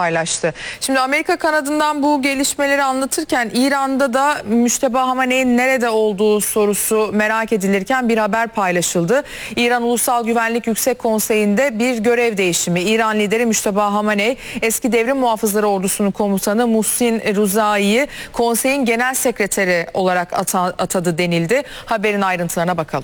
paylaştı. Şimdi Amerika kanadından bu gelişmeleri anlatırken İran'da da Müşteba Hamaney'in nerede olduğu sorusu merak edilirken bir haber paylaşıldı. İran Ulusal Güvenlik Yüksek Konseyi'nde bir görev değişimi. İran lideri Müşteba Hamaney eski Devrim Muhafızları Ordusu'nun komutanı Muhsin Rızai'yi konseyin genel sekreteri olarak atadı denildi. Haberin ayrıntılarına bakalım.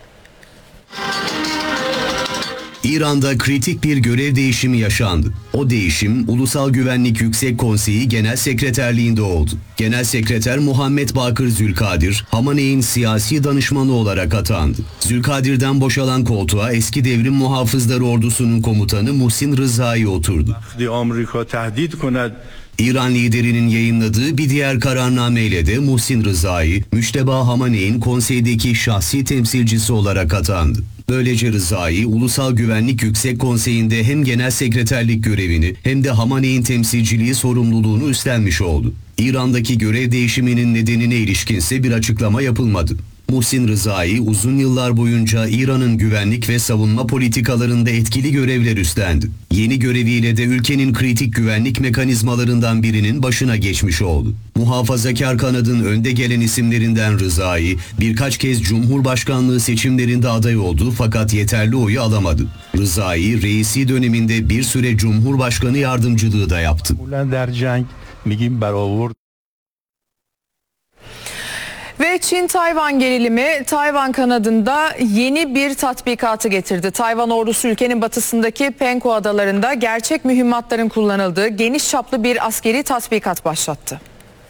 İran'da kritik bir görev değişimi yaşandı. O değişim Ulusal Güvenlik Yüksek Konseyi Genel Sekreterliğinde oldu. Genel Sekreter Muhammed Bakır Zülkadir, Hamaney'in siyasi danışmanı olarak atandı. Zülkadir'den boşalan koltuğa eski Devrim Muhafızları Ordusu'nun komutanı Muhsin Rızai oturdu. İran liderinin yayınladığı bir diğer kararnameyle de Muhsin Rızai, Müşteba Hamaney'in konseydeki şahsi temsilcisi olarak atandı. Böylece Rızai, Ulusal Güvenlik Yüksek Konseyi'nde hem genel sekreterlik görevini hem de Hamaney'in temsilciliği sorumluluğunu üstlenmiş oldu. İran'daki görev değişiminin nedenine ilişkinse bir açıklama yapılmadı. Muhsin Rızai uzun yıllar boyunca İran'ın güvenlik ve savunma politikalarında etkili görevler üstlendi. Yeni göreviyle de ülkenin kritik güvenlik mekanizmalarından birinin başına geçmiş oldu. Muhafazakar kanadın önde gelen isimlerinden Rızai birkaç kez Cumhurbaşkanlığı seçimlerinde aday oldu fakat yeterli oyu alamadı. Rızai reisi döneminde bir süre Cumhurbaşkanı yardımcılığı da yaptı. Ve Çin-Tayvan gerilimi Tayvan kanadında yeni bir tatbikatı getirdi. Tayvan ordusu ülkenin batısındaki Penghu adalarında gerçek mühimmatların kullanıldığı geniş çaplı bir askeri tatbikat başlattı.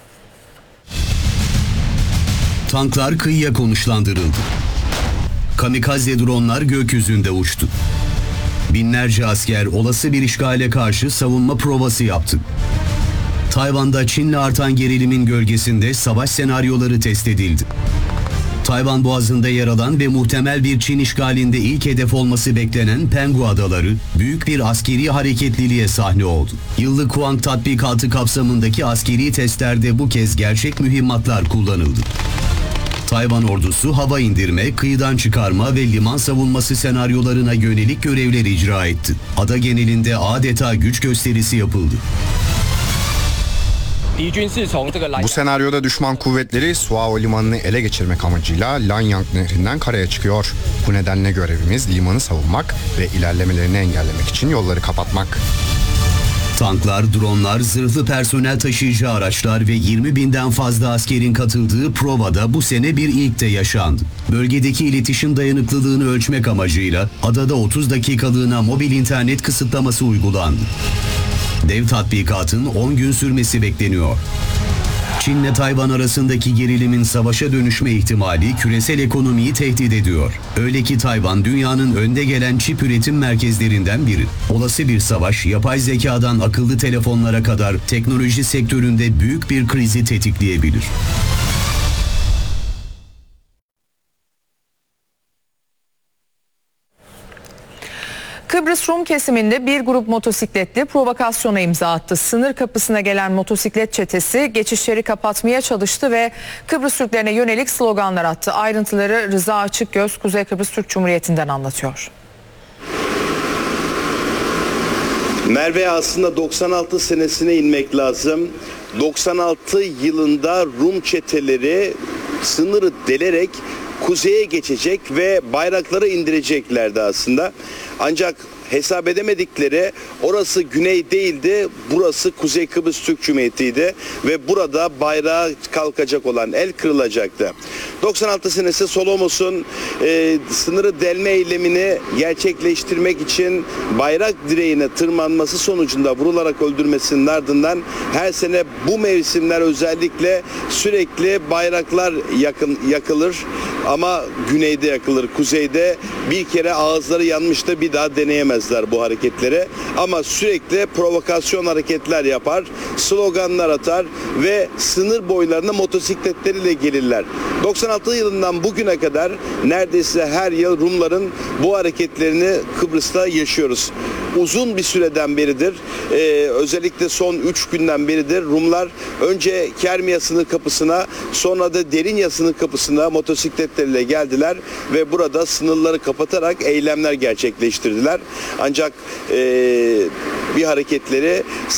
Tanklar kıyıya konuşlandırıldı. Kamikaze dronlar gökyüzünde uçtu. Binlerce asker olası bir işgale karşı savunma provası yaptı. Tayvan'da Çin'le artan gerilimin gölgesinde savaş senaryoları test edildi. Tayvan Boğazı'nda yer alan ve muhtemel bir Çin işgalinde ilk hedef olması beklenen Penghu Adaları büyük bir askeri hareketliliğe sahne oldu. Yıllık Kuang tatbikatı kapsamındaki askeri testlerde bu kez gerçek mühimmatlar kullanıldı. Tayvan ordusu hava indirme, kıyıdan çıkarma ve liman savunması senaryolarına yönelik görevler icra etti. Ada genelinde adeta güç gösterisi yapıldı. Bu senaryoda düşman kuvvetleri Suao limanını ele geçirmek amacıyla Lanyang nehrinden karaya çıkıyor. Bu nedenle görevimiz limanı savunmak ve ilerlemelerini engellemek için yolları kapatmak. Tanklar, dronlar, zırhlı personel taşıyıcı araçlar ve 20.000'den fazla askerin katıldığı provada bu sene bir ilk de yaşandı. Bölgedeki iletişim dayanıklılığını ölçmek amacıyla adada 30 dakikalığına mobil internet kısıtlaması uygulandı. Dev tatbikatın 10 gün sürmesi bekleniyor. Çin'le Tayvan arasındaki gerilimin savaşa dönüşme ihtimali küresel ekonomiyi tehdit ediyor. Öyle ki Tayvan dünyanın önde gelen çip üretim merkezlerinden biri. Olası bir savaş yapay zekadan akıllı telefonlara kadar teknoloji sektöründe büyük bir krizi tetikleyebilir. Kıbrıs Rum kesiminde bir grup motosikletli provokasyona imza attı. Sınır kapısına gelen motosiklet çetesi geçişleri kapatmaya çalıştı ve Kıbrıs Türklerine yönelik sloganlar attı. Ayrıntıları Rıza Açıkgöz, Kuzey Kıbrıs Türk Cumhuriyeti'nden anlatıyor. Merve, aslında 96 senesine inmek lazım. 96 yılında Rum çeteleri sınırı delerek kuzeye geçecek ve bayrakları indireceklerdi aslında. Ancak hesap edemedikleri orası güney değildi, burası Kuzey Kıbrıs Türk Cumhuriyeti'ydi ve burada bayrağı kalkacak olan el kırılacaktı. 96 senesi Solomos'un sınırı delme eylemini gerçekleştirmek için bayrak direğine tırmanması sonucunda vurularak öldürmesinin ardından her sene bu mevsimler özellikle sürekli bayraklar yakılır ama güneyde yakılır, kuzeyde bir kere ağızları yanmıştı, bir daha deneyemezler bu hareketleri ama sürekli provokasyon hareketler yapar, sloganlar atar ve sınır boylarına motosikletleriyle gelirler. 96 yılından bugüne kadar neredeyse her yıl Rumların bu hareketlerini Kıbrıs'ta yaşıyoruz. Uzun bir süreden beridir, özellikle son 3 günden beridir Rumlar önce Kermiya sınır kapısına, sonra da Derinya sınır kapısına motosikletleriyle geldiler ve burada sınırları kapatarak eylemler gerçekleştirdiler. Ancak bir hareketleri